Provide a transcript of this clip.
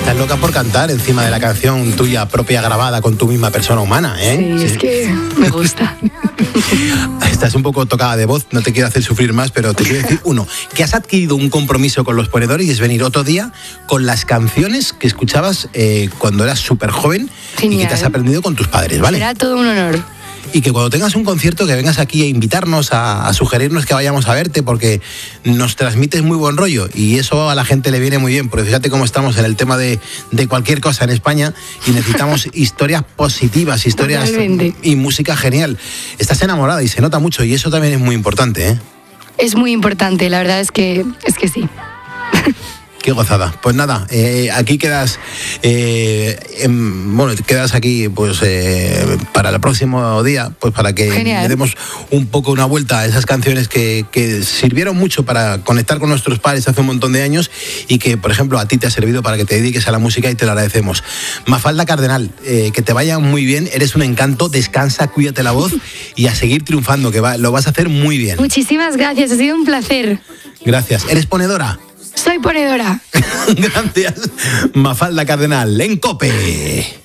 Estás loca por cantar encima de la canción tuya propia grabada con tu misma persona humana, ¿eh? Sí, es que me gusta. Estás un poco tocada de voz, no te quiero hacer sufrir más, pero te quiero decir, uno, que has adquirido un compromiso con los ponedores y es venir otro día con las canciones que escuchabas cuando eras súper joven. Genial. Y que te has aprendido con tus padres, ¿vale? Será todo un honor. Y que cuando tengas un concierto que vengas aquí a invitarnos, a sugerirnos que vayamos a verte, porque nos transmites muy buen rollo y eso a la gente le viene muy bien, porque fíjate cómo estamos en el tema de cualquier cosa en España y necesitamos historias positivas, historias y música genial. Estás enamorada y se nota mucho y eso también es muy importante, ¿eh? Es muy importante, la verdad es que sí. Qué gozada. Pues nada, aquí quedas, quedas aquí pues para el próximo día, pues para que le demos un poco una vuelta a esas canciones que sirvieron mucho para conectar con nuestros padres hace un montón de años y que, por ejemplo, a ti te ha servido para que te dediques a la música y te lo agradecemos. Mafalda Cardenal, que te vaya muy bien, eres un encanto, descansa, cuídate la voz y a seguir triunfando, que lo vas a hacer muy bien. Muchísimas gracias, ha sido un placer. Gracias. ¿Eres ponedora? Soy ponedora. Gracias. Mafalda Cardenal, en COPE.